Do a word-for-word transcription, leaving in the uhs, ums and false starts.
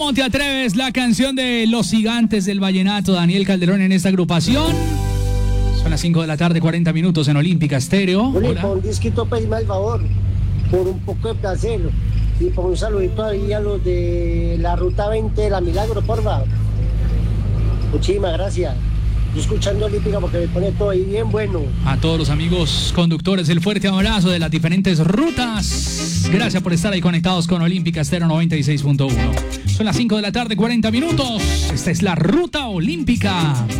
¿Cómo te atreves? La canción de Los Gigantes del Vallenato, Daniel Calderón en esta agrupación. Son las cinco de la tarde, cuarenta minutos en Olímpica Estéreo. Bueno, por un disquito, pedime el favor, por un poco de placer. Y por un saludito ahí a los de la Ruta veinte de La Milagro, por favor. Muchísimas gracias. Yo escuchando Olímpica porque me pone todo ahí bien bueno. A todos los amigos conductores, el fuerte abrazo de las diferentes rutas. Gracias por estar ahí conectados con Olímpica Estéreo noventa y seis punto uno. Son las cinco de la tarde, cuarenta minutos. Esta es la Ruta Olímpica.